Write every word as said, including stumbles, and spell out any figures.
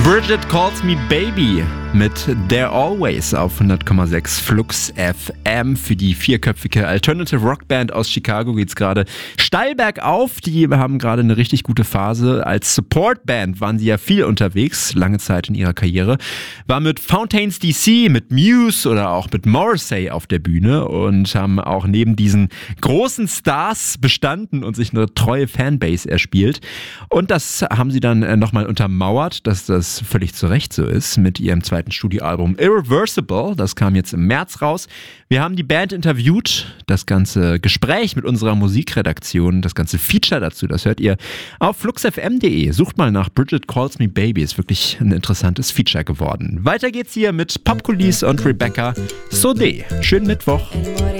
Bridget Calls Me Baby mit There Always auf hundert Komma sechs Flux F M. Für die vierköpfige Alternative Rock Band aus Chicago geht's gerade steil bergauf. Die haben gerade eine richtig gute Phase. Als Support-Band waren sie ja viel unterwegs, lange Zeit in ihrer Karriere. War mit Fountains D C, mit Muse oder auch mit Morrissey auf der Bühne und haben auch neben diesen großen Stars bestanden und sich eine treue Fanbase erspielt. Und das haben sie dann nochmal untermauert, dass das völlig zu Recht so ist, mit ihrem zweiten Studioalbum Irreversible. Das kam jetzt im März raus. Wir haben die Band interviewt, das ganze Gespräch mit unserer Musikredaktion, das ganze Feature dazu, das hört ihr auf fluxfm punkt de. Sucht mal nach Bridget Calls Me Baby, ist wirklich ein interessantes Feature geworden. Weiter geht's hier mit Popkulis und Rebecca Sode. Schönen Mittwoch.